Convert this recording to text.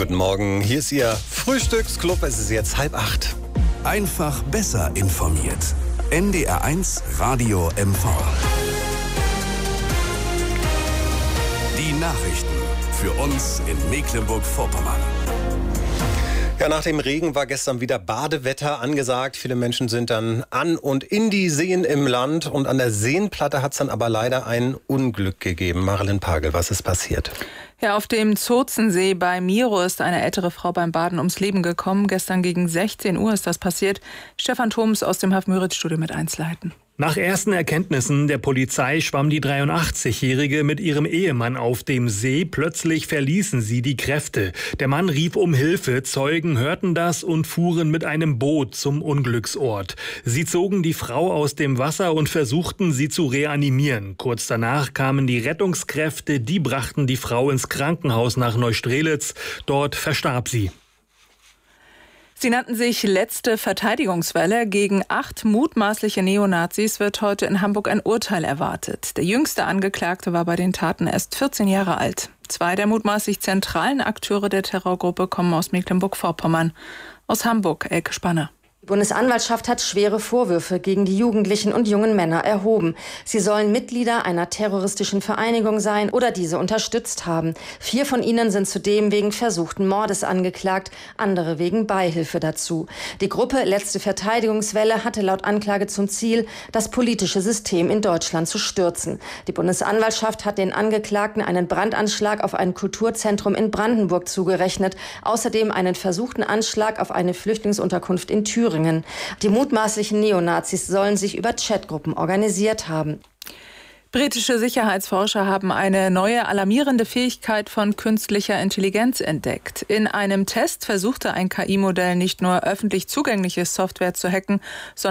Guten Morgen, hier ist Ihr Frühstücksclub. Es ist jetzt 7:30. Einfach besser informiert. NDR1 Radio MV. Die Nachrichten für uns in Mecklenburg-Vorpommern. Ja, nach dem Regen war gestern wieder Badewetter angesagt. Viele Menschen sind dann an und in die Seen im Land. Und an der Seenplatte hat es dann aber leider ein Unglück gegeben. Marilyn Pagel, was ist passiert? Ja, auf dem Zozensee bei Miro ist eine ältere Frau beim Baden ums Leben gekommen. Gestern gegen 16 Uhr ist das passiert. Stefan Thoms aus dem Haff-Müritz-Studio mit 1 leiten. Nach ersten Erkenntnissen der Polizei schwamm die 83-Jährige mit ihrem Ehemann auf dem See. Plötzlich verließen sie die Kräfte. Der Mann rief um Hilfe. Zeugen hörten das und fuhren mit einem Boot zum Unglücksort. Sie zogen die Frau aus dem Wasser und versuchten, sie zu reanimieren. Kurz danach kamen die Rettungskräfte. Die brachten die Frau ins Krankenhaus nach Neustrelitz. Dort verstarb sie. Sie nannten sich letzte Verteidigungswelle. Gegen 8 mutmaßliche Neonazis wird heute in Hamburg ein Urteil erwartet. Der jüngste Angeklagte war bei den Taten erst 14 Jahre alt. 2 der mutmaßlich zentralen Akteure der Terrorgruppe kommen aus Mecklenburg-Vorpommern. Aus Hamburg, Elke Spanner. Die Bundesanwaltschaft hat schwere Vorwürfe gegen die Jugendlichen und jungen Männer erhoben. Sie sollen Mitglieder einer terroristischen Vereinigung sein oder diese unterstützt haben. 4 von ihnen sind zudem wegen versuchten Mordes angeklagt, andere wegen Beihilfe dazu. Die Gruppe Letzte Verteidigungswelle hatte laut Anklage zum Ziel, das politische System in Deutschland zu stürzen. Die Bundesanwaltschaft hat den Angeklagten einen Brandanschlag auf ein Kulturzentrum in Brandenburg zugerechnet, außerdem einen versuchten Anschlag auf eine Flüchtlingsunterkunft in Thüringen. Die mutmaßlichen Neonazis sollen sich über Chatgruppen organisiert haben. Britische Sicherheitsforscher haben eine neue alarmierende Fähigkeit von künstlicher Intelligenz entdeckt. In einem Test versuchte ein KI-Modell nicht nur öffentlich zugängliche Software zu hacken, sondern